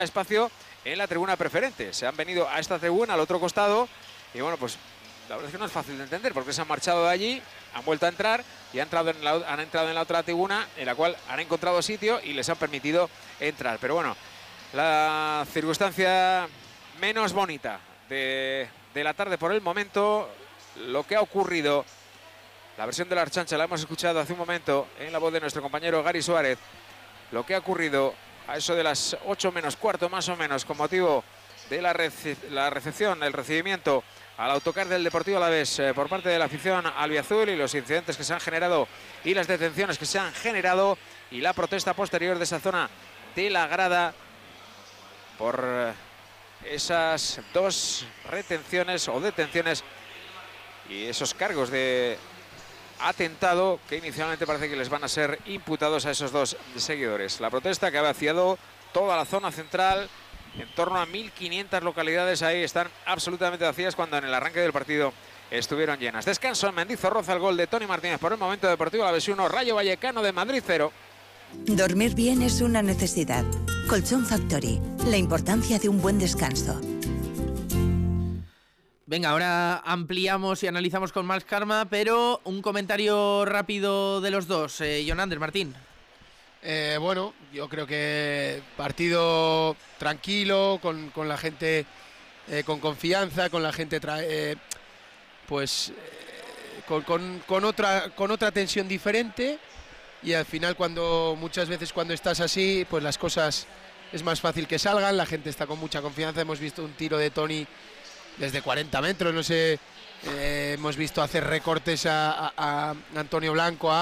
espacio en la tribuna preferente. Se han venido a esta tribuna, al otro costado, y bueno, pues la verdad es que no es fácil de entender, porque se han marchado de allí, han vuelto a entrar y han entrado en la otra tribuna, en la cual han encontrado sitio y les han permitido entrar. Pero bueno, la circunstancia menos bonita de la tarde por el momento, lo que ha ocurrido, la versión de la Archancha la hemos escuchado hace un momento en la voz de nuestro compañero Gary Suárez, lo que ha ocurrido a eso de las 8 menos cuarto más o menos, con motivo de la recepción, el recibimiento al autocar del Deportivo Alavés por parte de la afición albiazul, y los incidentes que se han generado y las detenciones que se han generado y la protesta posterior de esa zona de la grada por esas dos retenciones o detenciones y esos cargos de atentado que inicialmente parece que les van a ser imputados a esos dos seguidores. La protesta que ha vaciado toda la zona central, en torno a 1.500 localidades ahí están absolutamente vacías, cuando en el arranque del partido estuvieron llenas. Descanso en Mendizorroza, el gol de Toni Martínez por el momento. Deportivo Alavés 1, Rayo Vallecano de Madrid 0. Dormir bien es una necesidad. Colchón Factory, la importancia de un buen descanso. Venga, ahora ampliamos y analizamos con más calma, pero un comentario rápido de los dos. Jonander, Martín. Bueno, yo creo que partido tranquilo, con la gente con confianza, con la gente con otra tensión diferente, y al final muchas veces cuando estás así, pues las cosas es más fácil que salgan, la gente está con mucha confianza. Hemos visto un tiro de Toni desde 40 metros, no sé, hemos visto hacer recortes a Antonio Blanco,